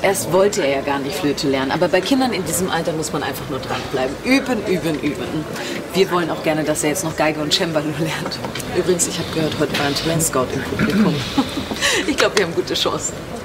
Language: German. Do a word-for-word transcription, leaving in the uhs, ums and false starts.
zuerst wollte er ja gar nicht Flöte lernen. Aber bei Kindern in diesem Alter muss man einfach nur dranbleiben. Üben, üben, üben. Wir wollen auch gerne, dass er jetzt noch Geige und Cembalo lernt. Übrigens, ich habe gehört, heute war ein Talentscout im Publikum. Ich glaube, wir haben gute Chancen.